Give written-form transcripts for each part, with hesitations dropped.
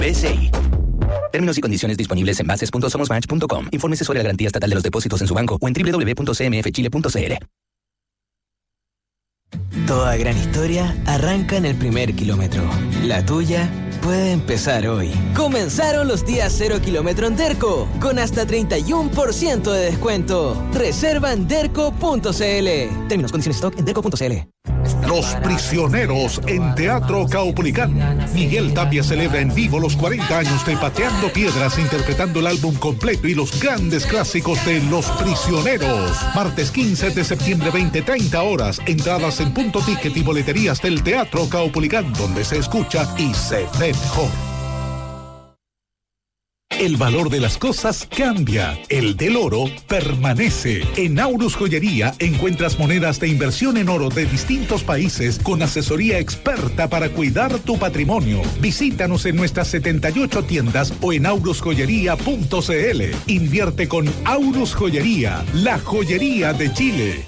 PSI. Términos y condiciones disponibles en bases.somosmatch.com. Infórmese sobre la garantía estatal de los depósitos en su banco o en www.cmfchile.cl. Toda gran historia arranca en el primer kilómetro. La tuya puede empezar hoy. Comenzaron los días 0 kilómetro en Derco, con hasta 31% de descuento. Reserva en derco.cl. Términos, condiciones, stock en derco.cl. Los Prisioneros en Teatro Caupolicán. Miguel Tapia celebra en vivo los 40 años de Pateando Piedras, interpretando el álbum completo y los grandes clásicos de Los Prisioneros. Martes 15 de septiembre, 20:30 horas. Entradas en Punto Ticket y boleterías del Teatro Caupolicán, donde se escucha y se ve mejor. El valor de las cosas cambia, el del oro permanece. En Aurus Joyería encuentras monedas de inversión en oro de distintos países con asesoría experta para cuidar tu patrimonio. Visítanos en nuestras 78 tiendas o en aurusjoyería.cl. Invierte con Aurus Joyería, la joyería de Chile.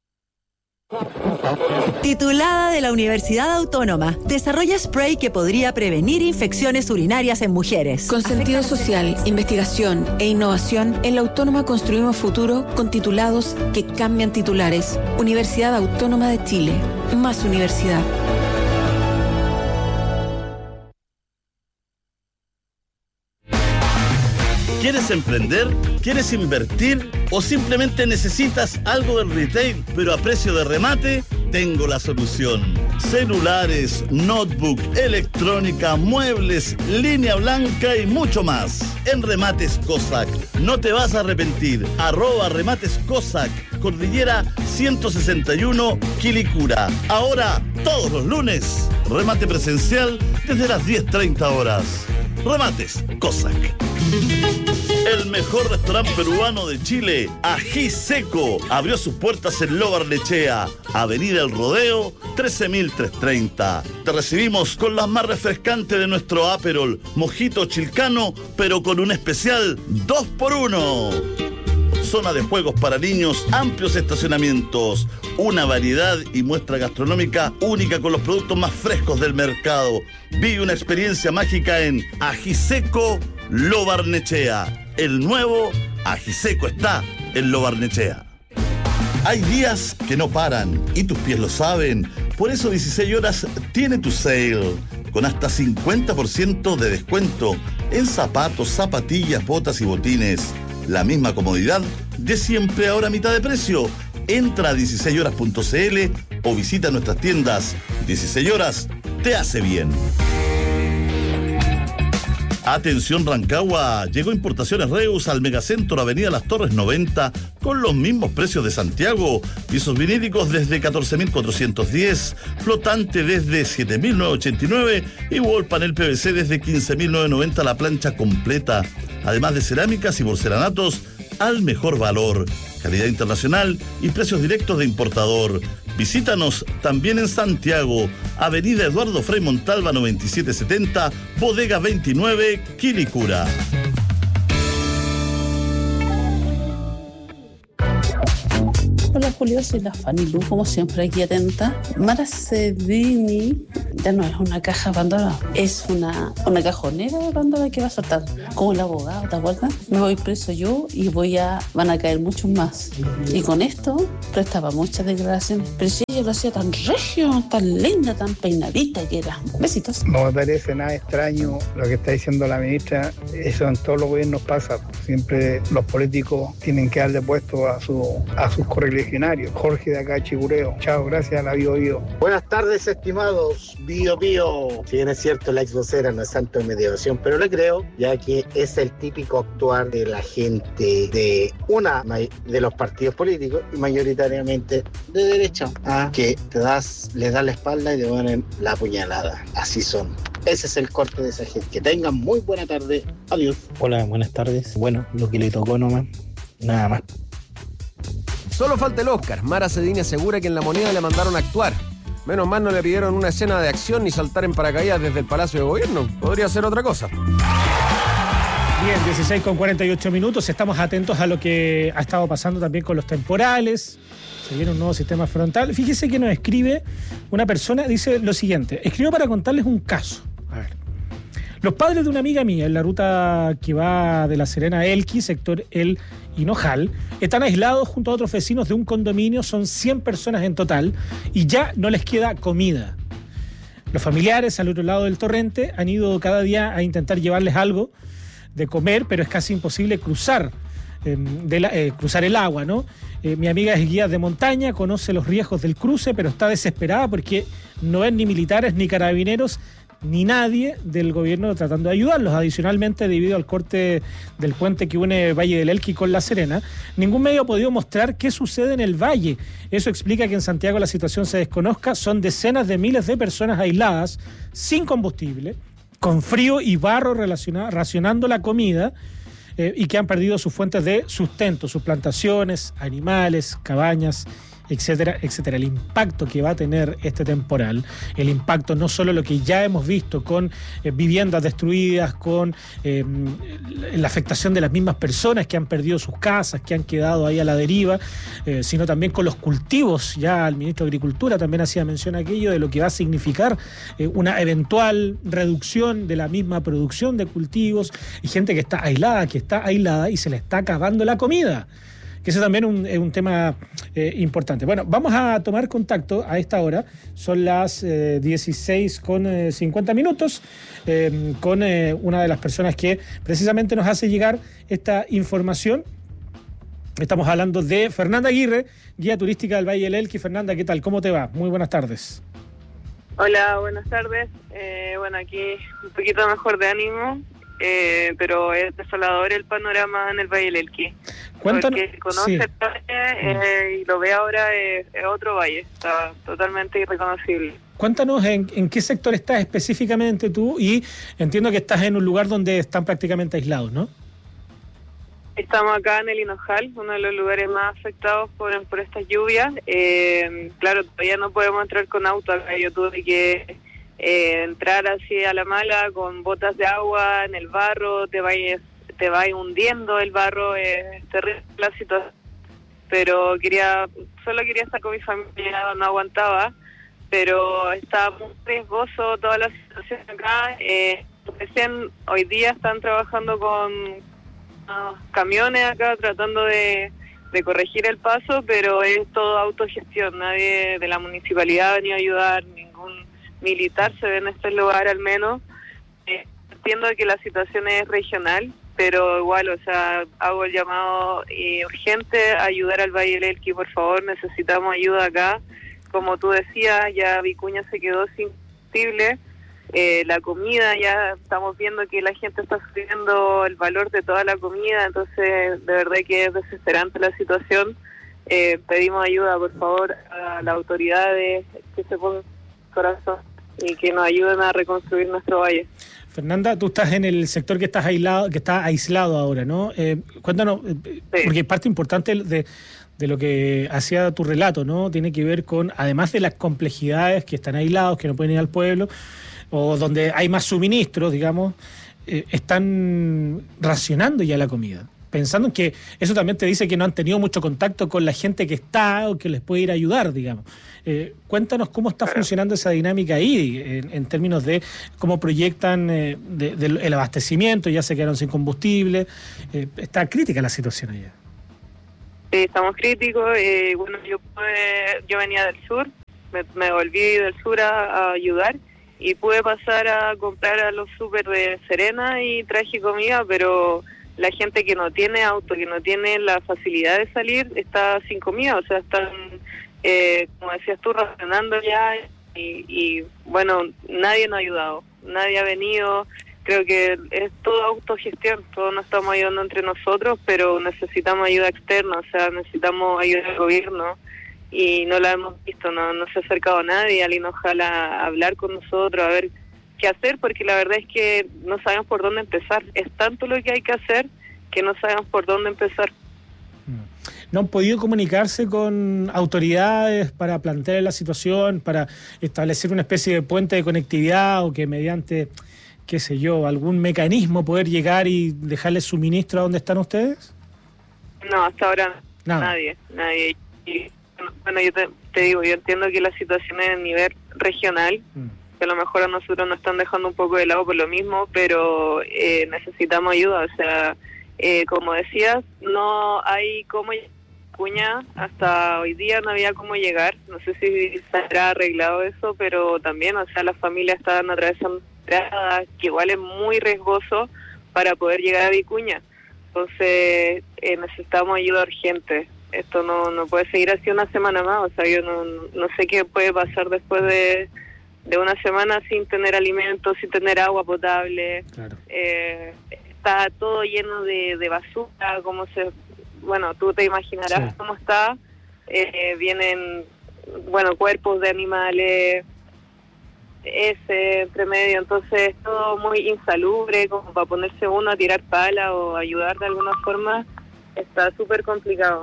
Titulada de la Universidad Autónoma, desarrolla spray que podría prevenir infecciones urinarias en mujeres. Con sentido social, investigación e innovación, en la Autónoma construimos futuro con titulados que cambian titulares. Universidad Autónoma de Chile. Más universidad. ¿Quieres emprender? ¿Quieres invertir? ¿O simplemente necesitas algo del retail, pero a precio de remate? Tengo la solución. Celulares, notebook, electrónica, muebles, línea blanca y mucho más. En Remates Cossack. No te vas a arrepentir. @Remates Cossack. Cordillera 161, Quilicura. Ahora, todos los lunes, remate presencial desde las 10:30 horas. Remates Cossack. El mejor restaurante peruano de Chile, Ají Seco, abrió sus puertas en Lo Barnechea, Avenida El Rodeo, 13.330. Te recibimos con las más refrescantes de nuestro Aperol, mojito chilcano, pero con un especial 2x1. Zona de juegos para niños, amplios estacionamientos, una variedad y muestra gastronómica única con los productos más frescos del mercado. Vive una experiencia mágica en Ají Seco, Lo Barnechea. El nuevo Ají Seco está en Lo Barnechea. Hay días que no paran y tus pies lo saben. Por eso 16 horas tiene tu sale, con hasta 50% de descuento en zapatos, zapatillas, botas y botines. La misma comodidad de siempre, ahora a mitad de precio. Entra a 16horas.cl o visita nuestras tiendas. 16 horas te hace bien. Atención Rancagua, llegó Importaciones Reus al Megacentro Avenida Las Torres 90 con los mismos precios de Santiago. Pisos vinílicos desde 14.410, flotante desde 7.989 y wall panel PVC desde 15.990 la plancha completa. Además de cerámicas y porcelanatos al mejor valor, calidad internacional y precios directos de importador. Visítanos también en Santiago, Avenida Eduardo Frei Montalva 9770, Bodega 29, Quilicura. Hola Julio, soy la Fanny Lu, como siempre aquí atenta. Mara Cedini ya no es una caja Pandora, es una cajonera de Pandora que va a soltar, como el abogado, ¿te acuerdas? Me voy preso yo y van a caer muchos más. Y con esto prestaba muchas declaraciones, pero si ella lo hacía tan regio, tan linda, tan peinadita que era. Besitos. No me parece nada extraño lo que está diciendo la ministra, eso en todos los gobiernos pasa, siempre los políticos tienen que darle puesto a sus correligionarios. Jorge de acá, Chicureo. Chao, gracias a la Bio Bio. Buenas tardes, estimados Bio Bio. Si bien es cierto, la ex vocera no es santo de mediación, pero le creo, ya que es el típico actuar de la gente de los partidos políticos y mayoritariamente de derecha, que le das la espalda y te ponen la puñalada. Así son. Ese es el corte de esa gente. Que tengan muy buena tarde. Adiós. Hola, buenas tardes. Bueno, lo que le tocó nomás, nada más. Solo falta el Oscar. Mara Cedini asegura que en La Moneda le mandaron a actuar. Menos mal no le pidieron una escena de acción ni saltar en paracaídas desde el Palacio de Gobierno. Podría ser otra cosa. Bien, 16:48. Estamos atentos a lo que ha estado pasando también con los temporales. Se viene un nuevo sistema frontal. Fíjese que nos escribe una persona, dice lo siguiente. Escribo para contarles un caso. A ver. Los padres de una amiga mía en la ruta que va de La Serena a Elqui, sector El Hinojal, están aislados junto a otros vecinos de un condominio, son 100 personas en total y ya no les queda comida. Los familiares al otro lado del torrente han ido cada día a intentar llevarles algo de comer, pero es casi imposible cruzar el agua, ¿no? Mi amiga es guía de montaña, conoce los riesgos del cruce, pero está desesperada porque no ven ni militares, ni carabineros, ni nadie del gobierno tratando de ayudarlos. Adicionalmente, debido al corte del puente que une Valle del Elqui con La Serena, ningún medio ha podido mostrar qué sucede en el valle. Eso explica que en Santiago la situación se desconozca. Son decenas de miles de personas aisladas, sin combustible, con frío y barro racionando la comida, y que han perdido sus fuentes de sustento, sus plantaciones, animales, cabañas, etcétera, etcétera. El impacto que va a tener este temporal, el impacto no solo lo que ya hemos visto con viviendas destruidas, con la afectación de las mismas personas que han perdido sus casas, que han quedado ahí a la deriva, sino también con los cultivos. Ya el ministro de Agricultura también hacía mención a aquello de lo que va a significar una eventual reducción de la misma producción de cultivos, y gente que está aislada y se le está acabando la comida. Que eso también es un tema importante. Bueno, vamos a tomar contacto a esta hora. Son las 16:50 con una de las personas que precisamente nos hace llegar esta información. Estamos hablando de Fernanda Aguirre, guía turística del Valle del Elqui. Fernanda, ¿qué tal? ¿Cómo te va? Muy buenas tardes. Hola, buenas tardes. Bueno, aquí un poquito mejor de ánimo. Pero es desolador el panorama en el Valle del Elqui. Cuéntanos. El que conoce el valle y lo ve ahora es otro valle, está totalmente irreconocible. Cuéntanos en qué sector estás específicamente tú, y entiendo que estás en un lugar donde están prácticamente aislados, ¿no? Estamos acá en El Hinojal, uno de los lugares más afectados por estas lluvias. Claro, todavía no podemos entrar con auto acá, yo tuve que entrar así a la mala con botas de agua en el barro, te va hundiendo el barro, es terrible la situación, pero solo quería estar con mi familia, no aguantaba, pero está muy riesgoso toda la situación acá. Recién hoy día están trabajando con camiones acá tratando de corregir el paso, pero es todo autogestión, nadie de la municipalidad ha venido a ayudar, ningún militar se ve en este lugar al menos. Entiendo que la situación es regional, pero igual, o sea, hago el llamado urgente a ayudar al Valle del Elqui, por favor, necesitamos ayuda acá. Como tú decías, ya Vicuña se quedó sin combustible, la comida, ya estamos viendo que la gente está subiendo el valor de toda la comida, entonces de verdad que es desesperante la situación. Pedimos ayuda, por favor, a las autoridades que se pongan corazón y que nos ayuden a reconstruir nuestro valle. Fernanda, tú estás en el sector que está aislado ahora, ¿no? Cuéntanos, sí. Porque parte importante de lo que hacía tu relato, ¿no? Tiene que ver con, además de las complejidades, que están aislados, que no pueden ir al pueblo, o donde hay más suministros, digamos, están racionando ya la comida. Pensando en que eso también te dice que no han tenido mucho contacto con la gente que está o que les puede ir a ayudar, digamos. Cuéntanos cómo está funcionando esa dinámica ahí, en términos de cómo proyectan el abastecimiento, ya se quedaron sin combustible. Está crítica la situación allá. Sí, estamos críticos. Bueno, yo venía del sur, me volví del sur a ayudar y pude pasar a comprar a los súper de Serena y traje comida, pero la gente que no tiene auto, que no tiene la facilidad de salir, está sin comida, o sea, están, como decías tú, racionando ya y bueno, nadie nos ha ayudado, nadie ha venido. Creo que es todo autogestión, todos nos estamos ayudando entre nosotros, pero necesitamos ayuda externa, o sea, necesitamos ayuda del gobierno y no la hemos visto, no se ha acercado nadie al Hinojal a hablar con nosotros, a ver qué hacer, porque la verdad es que no sabemos por dónde empezar. Es tanto lo que hay que hacer que no sabemos por dónde empezar. ¿No han podido comunicarse con autoridades para plantear la situación, para establecer una especie de puente de conectividad o que mediante, qué sé yo, algún mecanismo poder llegar y dejarles suministro a donde están ustedes? No, hasta ahora nadie. Y, bueno, yo te digo, yo entiendo que la situación es a nivel regional, que a lo mejor a nosotros nos están dejando un poco de lado por lo mismo, pero necesitamos ayuda. O sea, como decías, no hay cómo Vicuña, hasta hoy día no había cómo llegar. No sé si se habrá arreglado eso, pero también, o sea, las familias estaban atravesando entradas, que igual es muy riesgoso para poder llegar a Vicuña. Entonces, necesitamos ayuda urgente. Esto no puede seguir así una semana más. O sea, yo no sé qué puede pasar después de una semana sin tener alimentos, sin tener agua potable. Claro. Está todo lleno de basura, bueno, tú te imaginarás cómo está. Vienen, cuerpos de animales, entre medio, entonces todo muy insalubre, como para ponerse uno a tirar pala o ayudar de alguna forma, está súper complicado.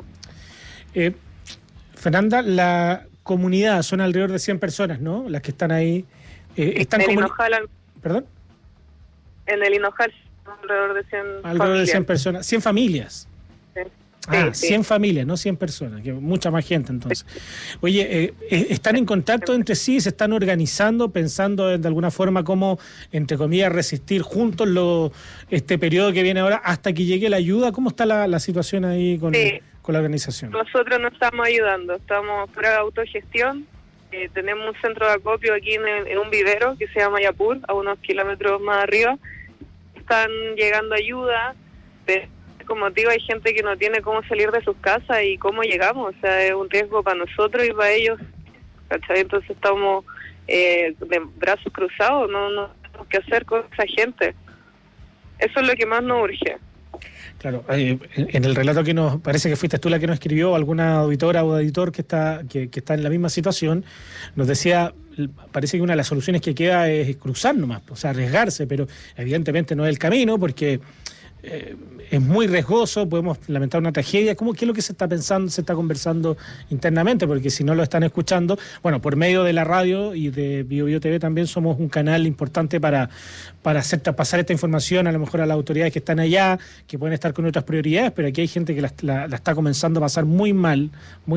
Fernanda, la comunidad son alrededor de 100 personas, ¿no? Las que están ahí. Están en el Hinojal, ¿Perdón? En el Hinojal, alrededor de 100 alrededor familias. De 100 personas. 100 familias. Sí. 100 familias, no 100 personas, que mucha más gente entonces. Oye, ¿están en contacto entre sí? ¿Se están organizando, pensando de alguna forma cómo, entre comillas, resistir juntos este periodo que viene ahora hasta que llegue la ayuda? ¿Cómo está la situación ahí con la organización? Nosotros no estamos ayudando, estamos fuera de autogestión. Tenemos un centro de acopio aquí en un vivero que se llama Yapur, a unos kilómetros más arriba. Están llegando ayuda, pero como te digo, hay gente que no tiene cómo salir de sus casas y cómo llegamos. O sea, es un riesgo para nosotros y para ellos, ¿cachai? Entonces estamos de brazos cruzados, no tenemos que hacer con esa gente. Eso es lo que más nos urge. Claro, en el relato que nos parece que fuiste tú la que nos escribió, alguna auditora o auditor que está en la misma situación, nos decía, parece que una de las soluciones que queda es cruzar nomás, o sea, arriesgarse, pero evidentemente no es el camino porque es muy riesgoso, podemos lamentar una tragedia. ¿Qué es lo que se está pensando, se está conversando internamente? Porque si no lo están escuchando, bueno, por medio de la radio y de BioBio TV también somos un canal importante para hacer pasar esta información a lo mejor a las autoridades que están allá, que pueden estar con otras prioridades, pero aquí hay gente que la está comenzando a pasar muy mal,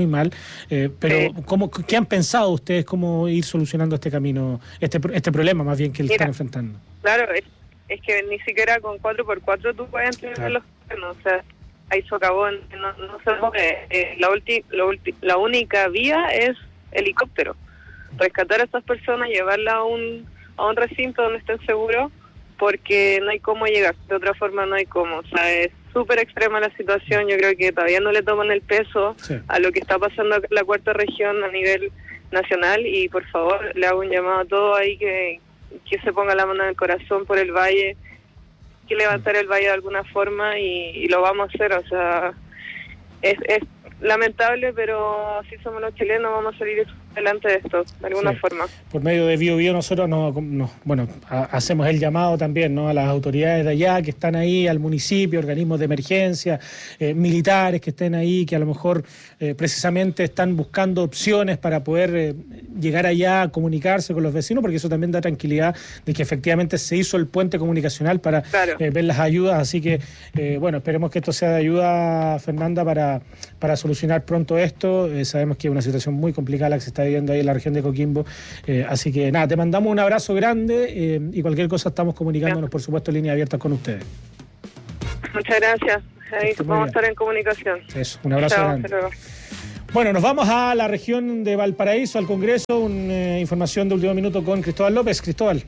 pero ¿qué han pensado ustedes cómo ir solucionando este camino, este problema más bien que están enfrentando? Claro, es que ni siquiera con 4x4 tú puedes entrar en los terrenos, o sea, hay socavón, no se puede. La única vía es helicóptero. Rescatar a estas personas, llevarlas a un recinto donde estén seguros, porque no hay cómo llegar, de otra forma no hay cómo. O sea, es súper extrema la situación, yo creo que todavía no le toman el peso a lo que está pasando en la cuarta región a nivel nacional, y por favor, le hago un llamado a todos ahí que se ponga la mano en el corazón por el valle, que levantar el valle de alguna forma y lo vamos a hacer. O sea, es lamentable, pero así somos los chilenos, vamos a salir adelante de esto, de alguna forma. Por medio de BioBio nosotros hacemos el llamado también, ¿no?, a las autoridades de allá que están ahí, al municipio, organismos de emergencia, militares que estén ahí, que a lo mejor precisamente están buscando opciones para poder llegar allá a comunicarse con los vecinos, porque eso también da tranquilidad de que efectivamente se hizo el puente comunicacional para ver las ayudas. Así que, esperemos que esto sea de ayuda, Fernanda, para solucionar pronto esto. Sabemos que es una situación muy complicada la que se está viviendo ahí en la región de Coquimbo. Así que nada, te mandamos un abrazo grande y cualquier cosa estamos comunicándonos, por supuesto, en línea abierta con ustedes. Muchas gracias. Ahí vamos a estar en comunicación. Eso, un abrazo grande. Bueno, nos vamos a la región de Valparaíso, al Congreso. Una información de último minuto con Cristóbal López. Cristóbal.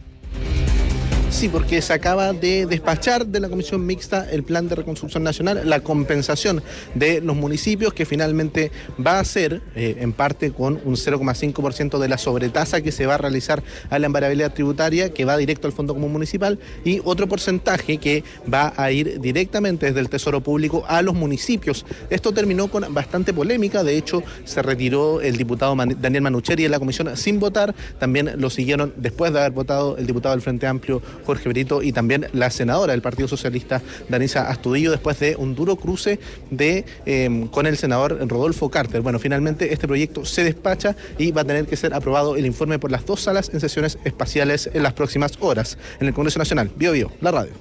Sí, porque se acaba de despachar de la Comisión Mixta el Plan de Reconstrucción Nacional, la compensación de los municipios, que finalmente va a ser, en parte, con un 0,5% de la sobretasa que se va a realizar a la embarabilidad tributaria, que va directo al Fondo Común Municipal, y otro porcentaje que va a ir directamente desde el Tesoro Público a los municipios. Esto terminó con bastante polémica. De hecho, se retiró el diputado Daniel Manucheri de la comisión sin votar. También lo siguieron, después de haber votado, el diputado del Frente Amplio, Jorge Brito, y también la senadora del Partido Socialista, Danisa Astudillo, después de un duro cruce con el senador Rodolfo Carter. Bueno, finalmente este proyecto se despacha y va a tener que ser aprobado el informe por las dos salas en sesiones espaciales en las próximas horas. En el Congreso Nacional, BioBio, la radio.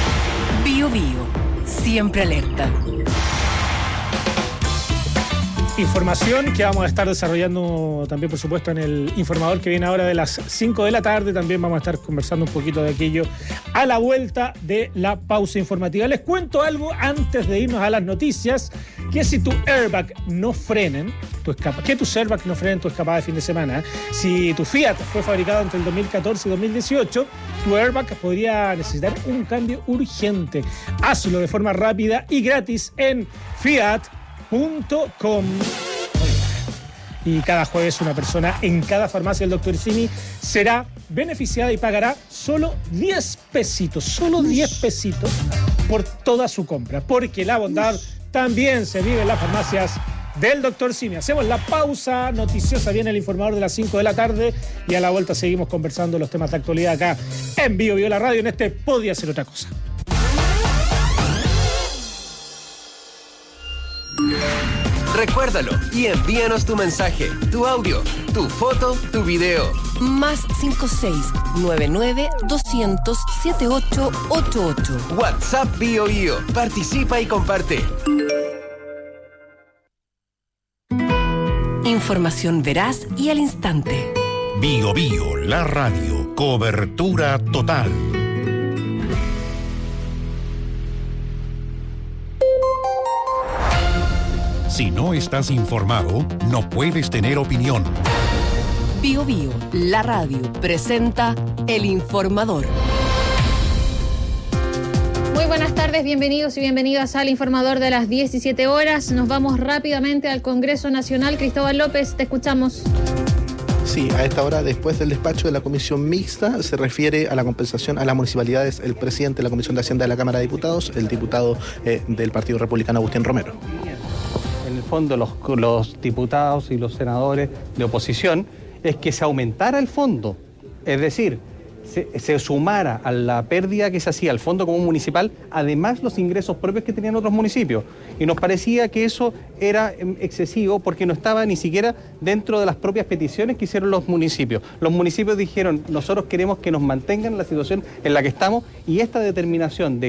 BioBio, siempre alerta. Información que vamos a estar desarrollando también, por supuesto, en el informador que viene ahora de las 5 de la tarde. También vamos a estar conversando un poquito de aquello a la vuelta de la pausa informativa. Les cuento algo antes de irnos a las noticias, que si tu airbag no frenen tu escapada, que tus airbags no frenen tu escapada de fin de semana. Si tu Fiat fue fabricado entre el 2014 y 2018, tu airbag podría necesitar un cambio urgente. Hazlo de forma rápida y gratis en fiat.com. Y cada jueves una persona en cada farmacia del Dr. Simi será beneficiada y pagará solo 10 pesitos por toda su compra, porque la bondad también se vive en las farmacias del Dr. Simi. Hacemos la pausa noticiosa, viene el informador de las 5 de la tarde y a la vuelta seguimos conversando los temas de actualidad acá en Bio Bio la Radio, en este Podía Ser Otra Cosa. Recuérdalo y envíanos tu mensaje, tu audio, tu foto, tu video. Más 56-99-200-7888. WhatsApp Bio Bio. Participa y comparte. Información veraz y al instante. Bio Bio, la radio. Cobertura total. Si no estás informado, no puedes tener opinión. Bio Bio, la radio, presenta El Informador. Muy buenas tardes, bienvenidos y bienvenidas al Informador de las 17 horas. Nos vamos rápidamente al Congreso Nacional. Cristóbal López, te escuchamos. Sí, a esta hora, después del despacho de la Comisión Mixta, se refiere a la compensación a las municipalidades el presidente de la Comisión de Hacienda de la Cámara de Diputados, el diputado del Partido Republicano, Agustín Romero. En el fondo, los diputados y los senadores de oposición es que se aumentara el fondo, es decir, se sumara a la pérdida que se hacía al Fondo Común Municipal, además los ingresos propios que tenían otros municipios. Y nos parecía que eso era excesivo porque no estaba ni siquiera dentro de las propias peticiones que hicieron los municipios. Los municipios dijeron, nosotros queremos que nos mantengan en la situación en la que estamos, y esta determinación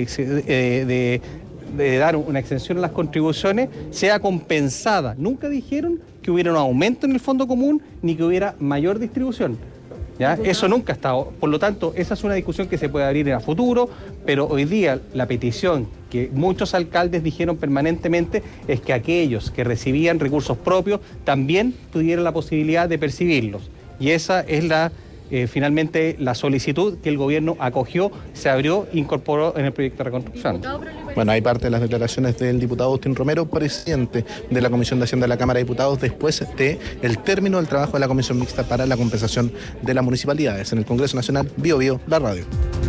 de dar una exención a las contribuciones sea compensada. Nunca dijeron que hubiera un aumento en el Fondo Común ni que hubiera mayor distribución. ¿Ya? Eso nunca ha estado. Por lo tanto, esa es una discusión que se puede abrir en el futuro, pero hoy día la petición que muchos alcaldes dijeron permanentemente es que aquellos que recibían recursos propios también tuvieran la posibilidad de percibirlos. Y esa es finalmente la solicitud que el gobierno acogió, se abrió e incorporó en el proyecto de reconstrucción. Bueno, hay parte de las declaraciones del diputado Agustín Romero, presidente de la Comisión de Hacienda de la Cámara de Diputados, después del término del trabajo de la Comisión Mixta para la compensación de las municipalidades. En el Congreso Nacional, Bio Bio, la radio.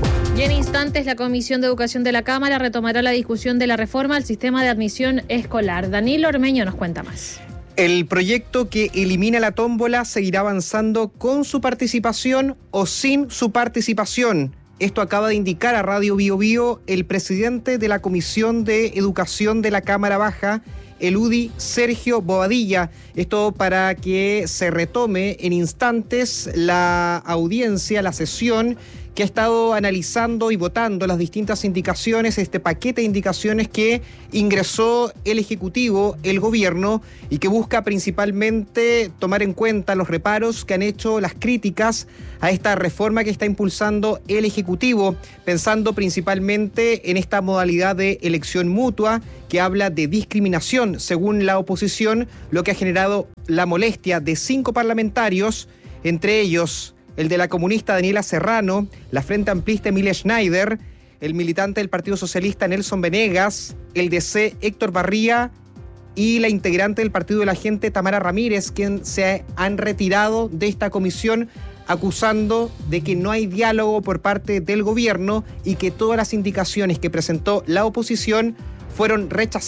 Y en instantes, la Comisión de Educación de la Cámara retomará la discusión de la reforma al sistema de admisión escolar. Danilo Ormeño nos cuenta más. El proyecto que elimina la tómbola seguirá avanzando con su participación o sin su participación. Esto acaba de indicar a Radio Bio Bio el presidente de la Comisión de Educación de la Cámara Baja, el UDI Sergio Bobadilla. Esto para que se retome en instantes la audiencia, la sesión que ha estado analizando y votando las distintas indicaciones, este paquete de indicaciones que ingresó el Ejecutivo, el Gobierno, y que busca principalmente tomar en cuenta los reparos que han hecho, las críticas a esta reforma que está impulsando el Ejecutivo, pensando principalmente en esta modalidad de elección mutua que habla de discriminación, según la oposición, lo que ha generado la molestia de 5 parlamentarios, entre ellos el de la comunista Daniela Serrano, la Frente Amplista Emilia Schneider, el militante del Partido Socialista Nelson Venegas, el DC Héctor Barría y la integrante del Partido de la Gente Tamara Ramírez, quien se han retirado de esta comisión acusando de que no hay diálogo por parte del gobierno y que todas las indicaciones que presentó la oposición fueron rechazadas